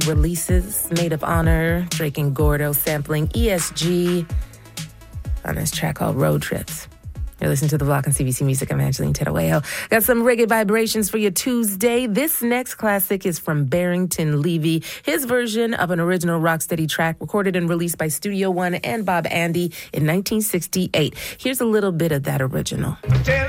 releases. Maid of Honor, Drake and Gordo sampling ESG on this track called Road Trips. You're listening to The Block on CBC Music. I'm Angeline Tedaweo. Got some reggae vibrations for your Tuesday. This next classic is from Barrington Levy. His version of an original Rocksteady track recorded and released by Studio One and Bob Andy in 1968. Here's a little bit of that original. Tell